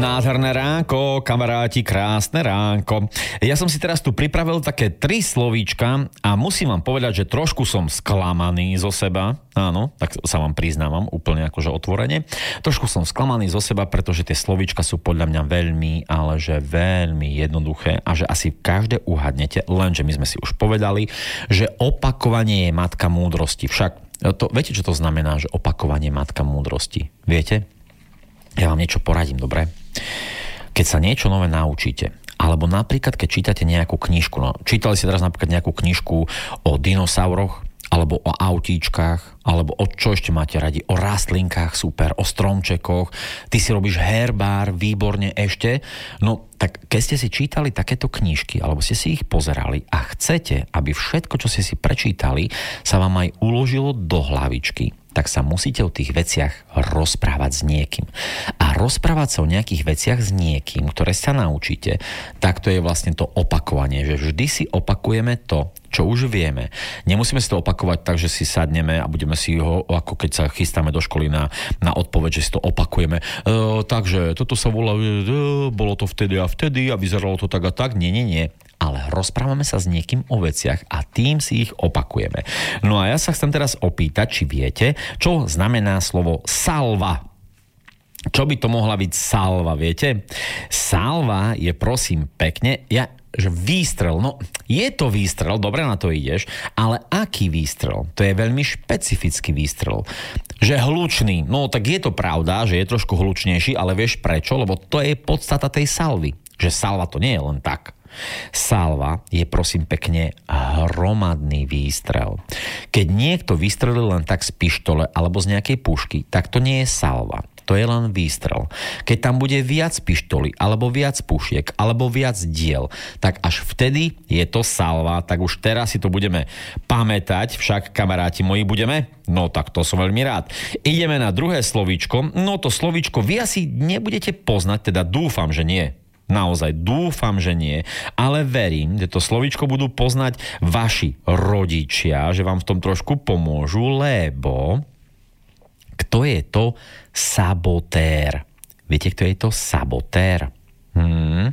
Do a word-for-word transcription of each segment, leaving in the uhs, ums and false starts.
Nádherné ránko, kamaráti, krásne ránko. Ja som si teraz tu pripravil také tri slovíčka a musím vám povedať, že trošku som sklamaný zo seba. Áno, tak sa vám priznávam úplne akože otvorene. Trošku som sklamaný zo seba, pretože tie slovíčka sú podľa mňa veľmi, ale že veľmi jednoduché a že asi každé uhadnete, lenže my sme si už povedali, že opakovanie je matka múdrosti. Však to, viete, čo to znamená, že opakovanie je matka múdrosti? Viete? Ja vám niečo poradím, dobre? Keď sa niečo nové naučíte, alebo napríklad, keď čítate nejakú knižku, no, čítali si teraz napríklad nejakú knižku o dinosauroch, alebo o autíčkach, alebo o čo ešte máte radi, o rastlinkách, super, o stromčekoch, ty si robíš herbár, výborne ešte, no tak keď ste si čítali takéto knižky, alebo ste si ich pozerali a chcete, aby všetko, čo ste si prečítali, sa vám aj uložilo do hlavičky, tak sa musíte o tých veciach rozprávať s niekým. A rozprávať sa o nejakých veciach s niekým, ktoré sa naučíte, tak to je vlastne to opakovanie, že vždy si opakujeme to, čo už vieme. Nemusíme si to opakovať tak, že si sadneme a budeme si ho, ako keď sa chystáme do školy na, na odpoveď, že si to opakujeme. E, takže toto sa volá, e, bolo to vtedy a vtedy a vyzeralo to tak a tak. Nie, nie, nie. Ale rozprávame sa s niekým o veciach a tým si ich opakujeme. No a ja sa chcem teraz opýtať, či viete, čo znamená slovo salva. Čo by to mohla byť salva, viete? Salva je, prosím, pekne, ja, že výstrel, no je to výstrel, dobre na to ideš, ale aký výstrel? To je veľmi špecifický výstrel. Že hlučný, no tak je to pravda, že je trošku hlučnejší, ale vieš prečo? Lebo to je podstata tej salvy. Že salva to nie je len tak. Salva je, prosím pekne, hromadný výstrel. Keď niekto vystrelil len tak z pištole alebo z nejakej pušky, tak to nie je salva. To je len výstrel. Keď tam bude viac pištoli, alebo viac pušiek, alebo viac diel, tak až vtedy je to salva. Tak už teraz si to budeme pamätať, však kamaráti moji budeme? No tak to som veľmi rád. Ideme na druhé slovíčko. No to slovíčko vy asi nebudete poznať, teda dúfam, že nie. Naozaj dúfam, že nie, ale verím, že to slovíčko budú poznať vaši rodičia, že vám v tom trošku pomôžu, lebo kto je to sabotér? Viete, kto je to sabotér? Hmm.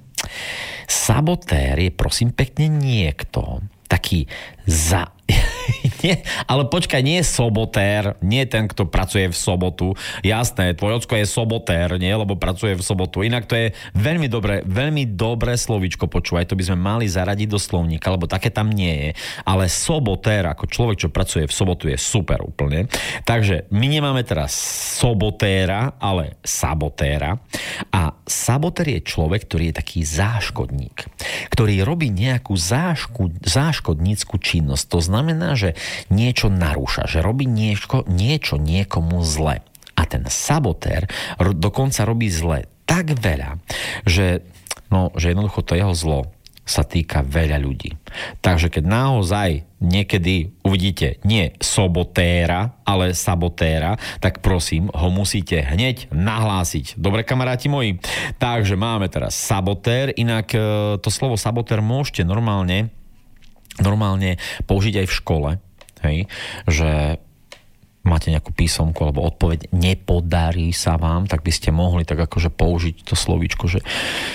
Sabotér je, prosím pekne, niekto taký za... nie, ale počkaj, nie je sobotér, nie je ten, kto pracuje v sobotu. Jasné, tvoj ocko je sobotér, nie, lebo pracuje v sobotu. Inak to je veľmi dobré, veľmi dobré slovíčko, počúvaj, to by sme mali zaradiť do slovníka, lebo také tam nie je. Ale sobotér, ako človek, čo pracuje v sobotu, je super úplne. Takže my nemáme teraz sobotéra, ale sabotéra. A sabotér je človek, ktorý je taký záškodník, ktorý robí nejakú zášku, záškodnícku činnosť. To znamená, že niečo narúša, že robí niečo, niečo niekomu zle. A ten sabotér dokonca robí zle tak veľa, že, no, že jednoducho to jeho zlo sa týka veľa ľudí. Takže keď naozaj niekedy uvidíte nie sobotéra, ale sabotéra, tak prosím, ho musíte hneď nahlásiť. Dobre, kamaráti moji? Takže máme teraz sabotér, inak to slovo sabotér môžete normálne normálne použiť aj v škole, hej, že máte nejakú písomku alebo odpoveď, nepodarí sa vám, tak by ste mohli tak akože použiť to slovíčko, že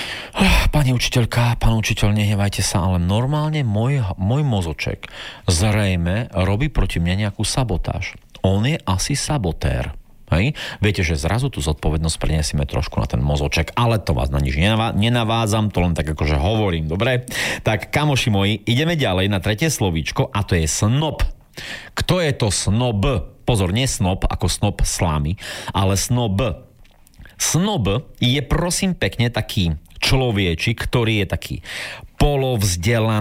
pani učiteľka, pán učiteľ, nehevajte sa, ale normálne môj, môj mozoček zrejme robí proti mne nejakú sabotáž. On je asi sabotér. Hej. Viete, že zrazu tú zodpovednosť preniesieme trošku na ten mozoček, ale to vás na nič nenavádzam, to len tak akože hovorím, dobre? Tak kamoši moji, ideme ďalej na tretie slovíčko a to je snob. Kto je to snob? Pozor, nie snob ako snob slámy, ale snob. Snob je, prosím pekne, taký človečik, ktorý je taký polovzdelaný,